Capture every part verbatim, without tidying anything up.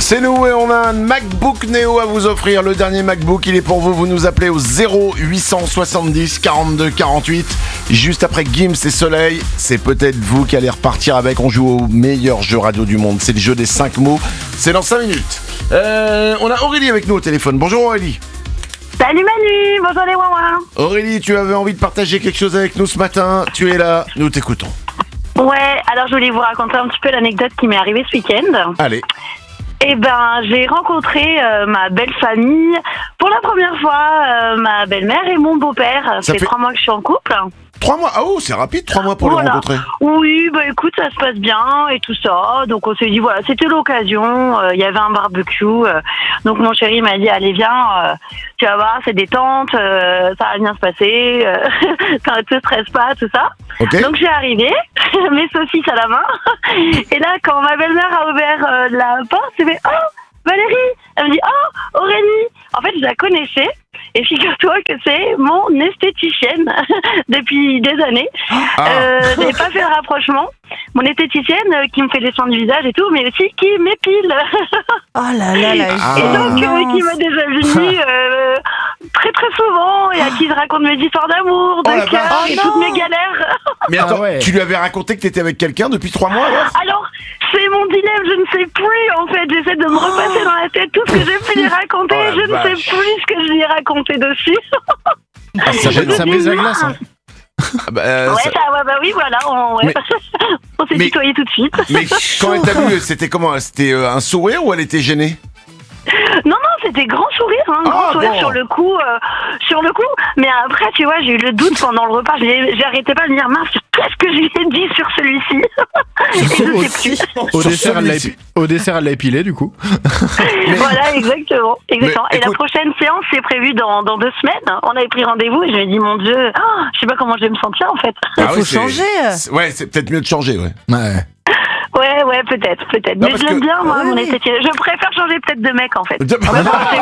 C'est nous et on a un MacBook Neo à vous offrir. Le dernier MacBook, il est pour vous. Vous nous appelez au zéro huit cent soixante-dix quarante-deux quarante-huit. Juste après Gims et Soleil, c'est peut-être vous qui allez repartir avec. On joue au meilleur jeu radio du monde. C'est le jeu des cinq mots. C'est dans cinq minutes. Euh, on a Aurélie avec nous au téléphone. Bonjour Aurélie. Salut Manu, bonjour les Wawa. Aurélie, tu avais envie de partager quelque chose avec nous ce matin. Tu es là, nous t'écoutons. Ouais, alors je voulais vous raconter un petit peu l'anecdote qui m'est arrivée ce week-end. Allez. Eh ben, j'ai rencontré euh, ma belle famille pour la première fois, euh, ma belle-mère et mon beau-père. Ça, ça fait trois mois que je suis en couple. Trois mois? Ah oh, c'est rapide, trois mois pour voilà. les rencontrer. Oui, bah écoute, ça se passe bien et tout ça. Donc on s'est dit, voilà, c'était l'occasion. Il euh, y avait un barbecue. Euh, donc mon chéri m'a dit, allez viens, euh, tu vas voir, c'est détente, euh, ça va bien se passer. Euh, ça ne te stresse pas, tout ça. Okay. Donc j'ai arrivé, mes saucisses à la main. Et là, quand ma belle-mère a ouvert euh, la porte, j'ai fait, oh Valérie. Elle me dit, oh Aurélie. En fait, je la connaissais. Et figure-toi que c'est mon esthéticienne depuis des années. Ah. Euh, je n'ai pas fait le rapprochement. Mon esthéticienne euh, qui me fait des soins du visage et tout, mais aussi qui m'épile. Oh là là là. Ah. Et donc, euh, qui m'a déjà vue euh, très très souvent et à qui je raconte mes histoires d'amour, de oh cœur oh et non. toutes mes galères. Mais attends, ah ouais. tu lui avais raconté que tu étais avec quelqu'un depuis trois mois alors Alors, c'est mon dilemme, je ne sais plus en fait. J'essaie de me repasser oh. dans la tête tout ce que j'ai pu lui raconter. Oh je vache. ne sais plus ce que je lui ai raconté dessus. Ah, ça ça brise la glace. Hein. Ah bah, euh, ouais, ça... Ça, ouais, bah oui, voilà, on, ouais. mais... on s'est mais... tutoyé tout de suite. Mais quand elle t'a vu, c'était comment? C'était euh, un sourire ou elle était gênée? Non, non, c'était grand sourire, hein, grand ah, sourire bon. sur le coup, euh, sur le coup. Mais après, tu vois, j'ai eu le doute pendant le repas. J'ai, j'arrêtais pas de me dire, mince, qu'est-ce que je lui ai dit sur celui-ci? Et je sais plus. Au dessert, elle l'a épi... Au dessert, elle l'a épilé, du coup. Mais... Voilà, exactement. exactement. Mais, et écoute... la prochaine séance, c'est prévu dans, dans deux semaines. On avait pris rendez-vous et je lui ai dit, mon Dieu, oh, je sais pas comment je vais me sentir, en fait. Il ah, faut ouais, changer. C'est... Ouais, c'est peut-être mieux de changer, ouais. Ouais. Ouais, ouais, peut-être, peut-être. Non, mais je l'aime que... bien, moi, oui, mon esthétique. Je préfère changer peut-être de mec, en fait. De... Oh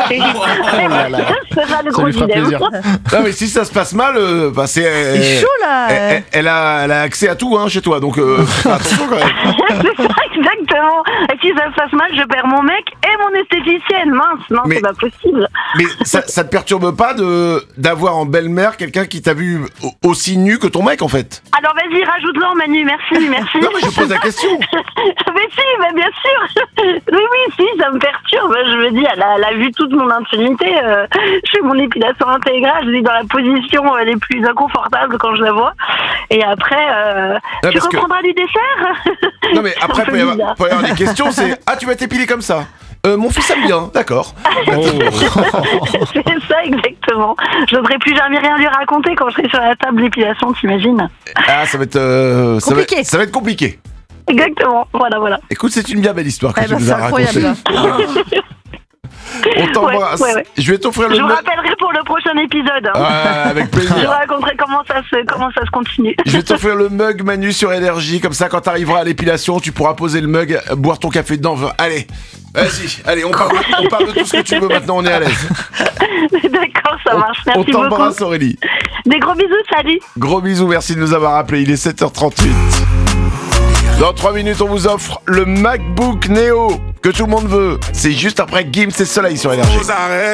là là. C'est ça le gros dilemme. Non, mais si ça se passe mal, euh, bah, c'est... Euh, c'est chaud, là. Elle, elle, a, elle a accès à tout, hein, chez toi, donc euh, attention, quand même. C'est ça, exactement. Et si ça se passe mal, je perds mon mec et mon esthéticienne. Mince, non, mais, c'est pas possible. Mais ça, ça te perturbe pas de, d'avoir en belle-mère quelqu'un qui t'a vu aussi nu que ton mec, en fait? Alors, vas-y, rajoute-le, Manu, merci, merci. Non, mais je pose la question. Mais si, mais bien sûr. Oui, oui, si, ça me perturbe. Je me dis, elle a, elle a vu toute mon intimité. Euh, je fais mon épilation intégrale, je suis dans la position euh, les plus inconfortables quand je la vois. Et après, euh, non, tu reprendras que... du dessert. Non, mais après, il peut y avoir, peut y avoir des questions, c'est « Ah, tu vas t'épiler comme ça ?» Euh, mon fils aime bien, d'accord. Oh. C'est ça, exactement. Je n'oserais plus jamais rien lui raconter quand je serai sur la table d'épilation, t'imagines? Ah, ça va être, euh, ça va, ça va être compliqué. Exactement, voilà, voilà. Écoute, c'est une bien belle histoire que eh tu ben, nous as racontée. On t'embrasse. Ouais, ouais, ouais. Je vais t'offrir le. Je vous me... rappellerai pour le prochain épisode. Hein. Ah, avec plaisir. Je vous raconterai comment ça se comment ça se continue. Je vais t'offrir le mug Manu sur Énergie, comme ça quand t'arriveras à l'épilation, tu pourras poser le mug, boire ton café dedans. Allez, vas-y, allez, on parle, on parle de tout ce que tu veux maintenant, on est à l'aise. D'accord, ça marche. Merci beaucoup. On t'embrasse, beaucoup. Aurélie. Des gros bisous, salut. Gros bisous, merci de nous avoir appelés. Il est sept heures trente-huit. Dans trois minutes, on vous offre le MacBook Neo que tout le monde veut. C'est juste après Gims et Soleil sur Énergie.